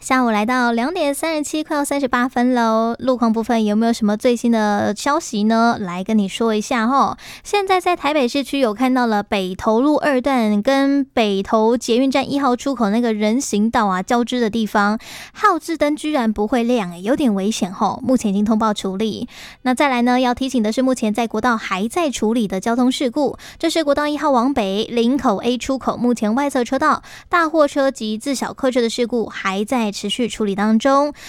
下午来到2:37，快要38分喽。路况部分有没有什么最新的消息呢？来跟你说一下齁。现在在台北市区有看到了北投路2段跟北投捷运站1号出口那个人行道啊交织的地方，号志灯居然不会亮，有点危险齁。目前已经通报处理。那再来呢，要提醒的是，目前在国道还在处理的交通事故，这是国道1号往北林口 A 出口，目前外侧车道大货车及自小客车的事故还在持续处理当中。